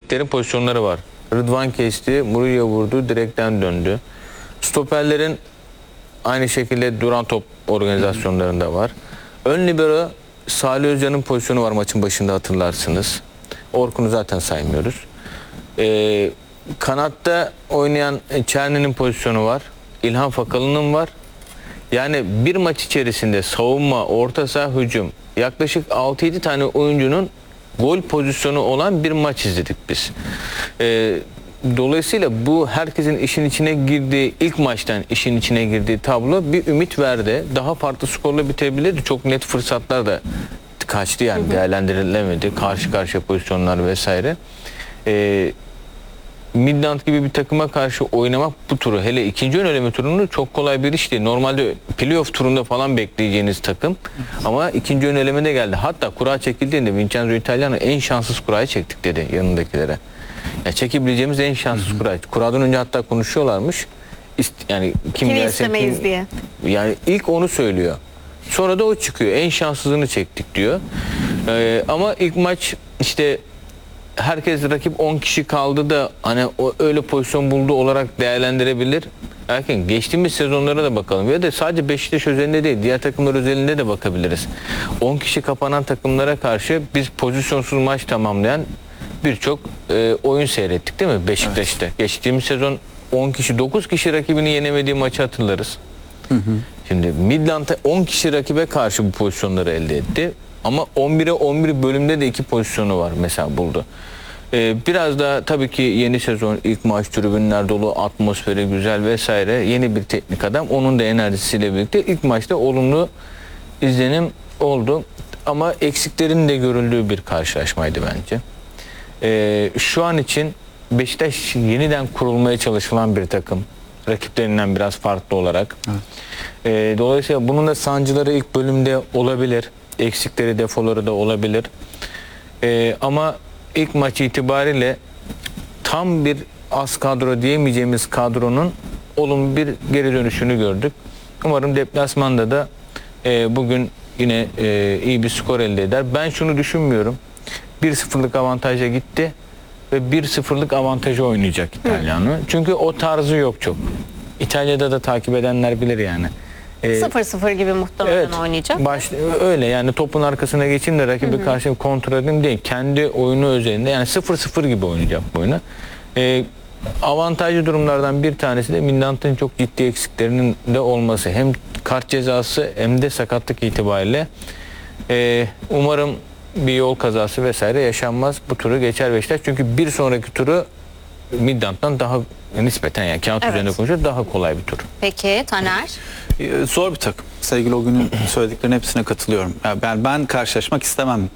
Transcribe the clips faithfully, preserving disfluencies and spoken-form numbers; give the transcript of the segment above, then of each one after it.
yedikleri pozisyonları var. Rıdvan kesti, Mourinho vurdu, direkten döndü. Stoperlerin aynı şekilde duran top organizasyonlarında var. Ön libero Salih Özcan'ın pozisyonu var maçın başında, hatırlarsınız. Orkun'u zaten saymıyoruz. Ee, kanatta oynayan Çerni'nin pozisyonu var. İlhan Fakalı'nın var. Yani bir maç içerisinde savunma, orta saha, hücum, yaklaşık altı yedi tane oyuncunun gol pozisyonu olan bir maç izledik biz. Ee, dolayısıyla bu herkesin işin içine girdiği, ilk maçtan işin içine girdiği tablo bir ümit verdi. Daha farklı skorla bitebilirdi. Çok net fırsatlar da kaçtı, yani hı hı. değerlendirilemedi. Karşı karşıya pozisyonlar vesaire. Ee, Midland gibi bir takıma karşı oynamak bu turu, hele ikinci ön eleme turunu, çok kolay bir iş değil. Normalde playoff turunda falan bekleyeceğiniz takım, ama ikinci ön elemede geldi. Hatta kura çekildiğinde Vincenzo Italiano en şanssız kurayı çektik dedi yanındakilere. Ya çekebileceğimiz en şanssız kura. Kuradan önce hatta konuşuyorlarmış. İst, yani kim Kimi gelse, istemeyiz kim, diye. Yani ilk onu söylüyor. Sonra da o çıkıyor. En şanssızını çektik diyor. Ee, ama ilk maç işte herkes rakip on kişi kaldı da hani o öyle pozisyon buldu olarak değerlendirebilir. Erken geçtiğimiz sezonlara da bakalım. Ya da sadece Beşiktaş özelinde değil, diğer takımlar özelinde de bakabiliriz. on kişi kapanan takımlara karşı biz pozisyonsuz maç tamamlayan birçok e, oyun seyrettik değil mi Beşiktaş'ta? Evet. Geçtiğimiz sezon on kişi, dokuz kişi rakibini yenemediği maçı hatırlarız. Hı hı. Şimdi Midland'a on kişi rakibe karşı bu pozisyonları elde etti. Ama on bire on bir bölümde de iki pozisyonu var mesela buldu. Ee, biraz da tabii ki yeni sezon, ilk maç, tribünler dolu, atmosferi güzel vesaire, yeni bir teknik adam, onun da enerjisiyle birlikte ilk maçta olumlu izlenim oldu. Ama eksiklerin de görüldüğü bir karşılaşmaydı bence. Ee, şu an için Beşiktaş yeniden kurulmaya çalışılan bir takım. Rakiplerinden biraz farklı olarak. Evet. Ee, dolayısıyla bunun da sancıları ilk bölümde olabilir. Eksikleri, defoları da olabilir. Ee, ama ilk maç itibariyle tam bir az kadro diyemeyeceğimiz kadronun olumlu bir geri dönüşünü gördük. Umarım deplasmanda da e, bugün yine e, iyi bir skor elde eder. Ben şunu düşünmüyorum. bir sıfırlık avantaja gitti ve bir sıfırlık avantajı oynayacak İtalyanı. Çünkü o tarzı yok çok. İtalya'da da takip edenler bilir yani. sıfır sıfır gibi muhtemelen evet, oynayacak. Baş, öyle yani, topun arkasına geçin de rakibi hı hı. karşı kontrol edin değil. Kendi oyunu özelinde, yani sıfır sıfır gibi oynayacak bu oyunu. Ee, avantajlı durumlardan bir tanesi de Midland'ın çok ciddi eksiklerinin de olması. Hem kart cezası hem de sakatlık itibariyle. Ee, umarım bir yol kazası vesaire yaşanmaz. Bu turu geçer Beşiktaş. Çünkü bir sonraki turu Midland'dan daha nispeten, yani kağıt evet. üzerinde konuşuyor, daha kolay bir tur. Peki Taner? Ee, zor bir takım. Sevgili o günün söylediklerinin hepsine katılıyorum. Yani ben, ben karşılaşmak istemem.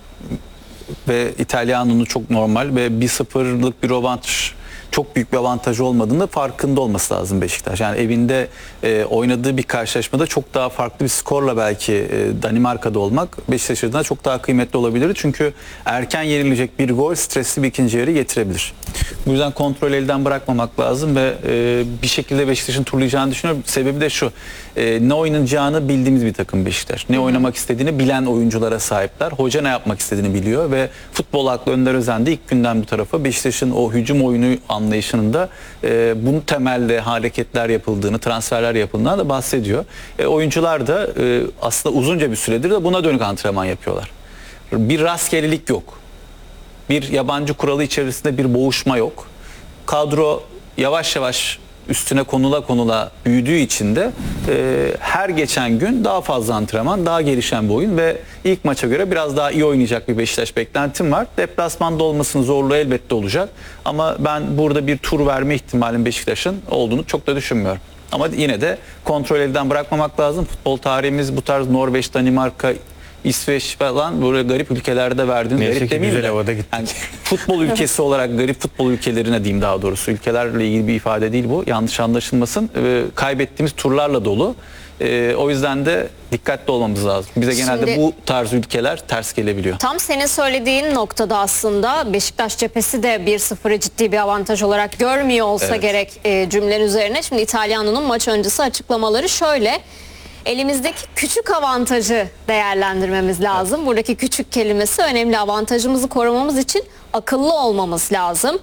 Ve İtalyanlı'nın çok normal ve bir sıfırlık bir avantaj, çok büyük bir avantajı olmadığında farkında olması lazım Beşiktaş. Yani evinde e, oynadığı bir karşılaşmada çok daha farklı bir skorla belki e, Danimarka'da olmak Beşiktaş adına çok daha kıymetli olabilir. Çünkü erken yenilecek bir gol stresli bir ikinci yarı getirebilir. Bu yüzden kontrol elden bırakmamak lazım ve e, bir şekilde Beşiktaş'ın turlayacağını düşünüyorum. Sebebi de şu, e, ne oynayacağını bildiğimiz bir takım Beşiktaş. Ne Hı-hı. oynamak istediğini bilen oyunculara sahipler. Hoca ne yapmak istediğini biliyor ve futbol aklı Önder Özen de ilk günden bu tarafa Beşiktaş'ın o hücum oyunu anlayışının da e, bunun temelde hareketler yapıldığını, transferler yapıldığından da bahsediyor. E, oyuncular da e, aslında uzunca bir süredir de buna dönük antrenman yapıyorlar. Bir rastgelelik yok. Bir yabancı kuralı içerisinde bir boğuşma yok. Kadro yavaş yavaş üstüne konula konula büyüdüğü için de e, her geçen gün daha fazla antrenman, daha gelişen bir oyun ve ilk maça göre biraz daha iyi oynayacak bir Beşiktaş beklentim var. Deplasmanda olmasının zorluğu elbette olacak. Ama ben burada bir tur verme ihtimalin Beşiktaş'ın olduğunu çok da düşünmüyorum. Ama yine de kontrol elden bırakmamak lazım. Futbol tarihimiz bu tarz Norveç, Danimarka, İsveç falan böyle garip ülkelerde verdiğiniz Neyse garip ki demeyeyim güzel de havada gittik. Yani futbol ülkesi olarak garip futbol ülkelerine diyeyim daha doğrusu. Ülkelerle ilgili bir ifade değil bu. Yanlış anlaşılmasın. Ee, kaybettiğimiz turlarla dolu. Ee, o yüzden de dikkatli olmamız lazım. Bize genelde Şimdi, bu tarz ülkeler ters gelebiliyor. Tam senin söylediğin noktada aslında Beşiktaş cephesi de bir sıfırı ciddi bir avantaj olarak görmüyor olsa evet. gerek e, cümlenin üzerine. Şimdi İtalyanlı'nın maç öncesi açıklamaları şöyle: elimizdeki küçük avantajı değerlendirmemiz lazım. Buradaki küçük kelimesi önemli. Avantajımızı korumamız için akıllı olmamız lazım.